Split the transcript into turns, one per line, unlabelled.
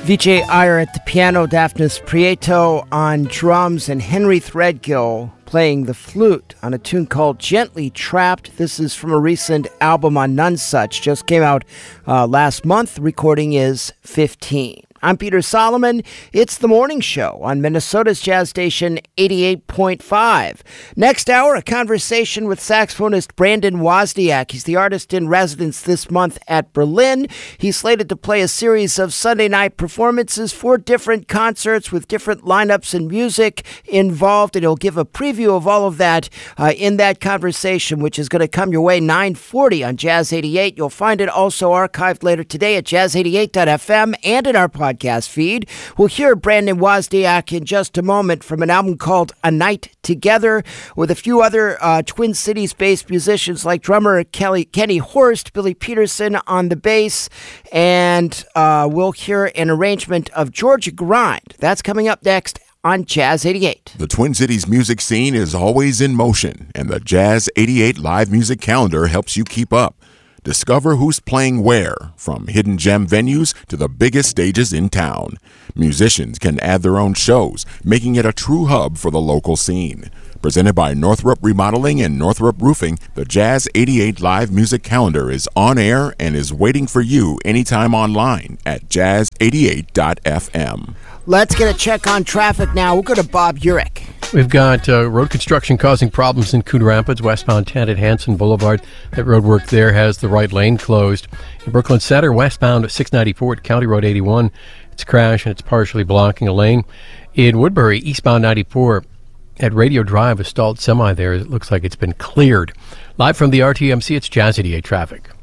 Vijay Iyer at the piano, Daphnis Prieto on drums, and Henry Threadgill playing the flute on a tune called Gently Trapped. This is from a recent album on Nonesuch. Just came out last month. The recording is 15. I'm Peter Solomon. It's The Morning Show on Minnesota's Jazz Station 88.5. Next hour, a conversation with saxophonist Brandon Wozniak. He's the artist in residence this month at Berlin. He's slated to play a series of Sunday night performances, 4 different concerts with different lineups and music involved, and he'll give a preview of all of that in that conversation, which is going to come your way 9:40 on Jazz 88. You'll find it also archived later today at jazz88.fm and in our podcast feed. We'll hear Brandon Wozniak in just a moment from an album called A Night Together with a few other Twin Cities-based musicians like drummer Kenny Horst, Billy Peterson on the bass, and we'll hear an arrangement of Georgia Grind. That's coming up next on Jazz 88.
The Twin Cities music scene is always in motion, and the Jazz 88 live music calendar helps you keep up. Discover who's playing where, from hidden gem venues to the biggest stages in town. Musicians can add their own shows, making it a true hub for the local scene. Presented by Northrop Remodeling and Northrop Roofing, the Jazz 88 live music calendar is on air and is waiting for you anytime online at jazz88.fm.
Let's get a check on traffic now. We'll go to Bob Urich.
We've got road construction causing problems in Coon Rapids, westbound 10 at Hanson Boulevard. That road work there has the right lane closed. In Brooklyn Center, westbound 694 at County Road 81, it's crashed and it's partially blocking a lane. In Woodbury, eastbound 94 at Radio Drive, a stalled semi there. It looks like it's been cleared. Live from the RTMC, it's Jazz 88 traffic.